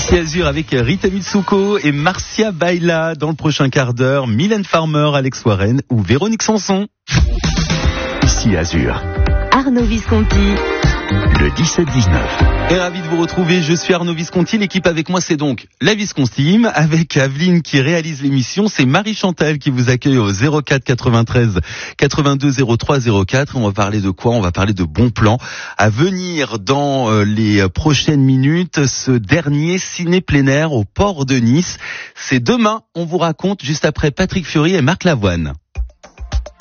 Ici Azur avec Rita Mitsuko et Marcia Baila. Dans le prochain quart d'heure, Mylène Farmer, Alex Warren ou Véronique Sanson. Ici Azur, Arnaud Visconti. le 17-19. Et ravi de vous retrouver, je suis Arnaud Visconti. L'équipe avec moi, c'est donc la Visconti, avec Aveline qui réalise l'émission. C'est Marie-Chantal qui vous accueille au 04 93 82 03 04. On va parler de quoi? On va parler de bons plans à venir dans les prochaines minutes. Ce dernier ciné plein air au port de Nice. C'est demain, on vous raconte, juste après Patrick Fiori et Marc Lavoine.